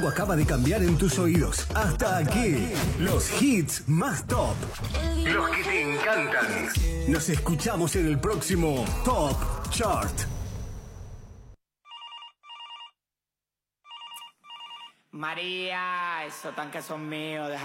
tiempo acaba de cambiar en tus oídos. Hasta aquí, los hits más top. Los que te encantan. Nos escuchamos en el próximo Top Chart. María, esos tanques son míos, deja